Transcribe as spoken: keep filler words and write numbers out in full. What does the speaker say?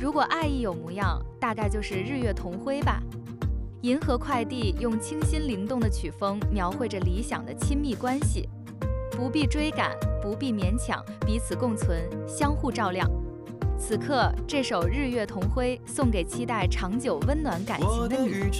如果爱意有模样，大概就是日月同辉吧。银河快递用清新灵动的曲风描绘着理想的亲密关系，不必追赶，不必勉强，彼此共存，相互照亮。此刻，这首《日月同辉》送给期待长久温暖感情的你。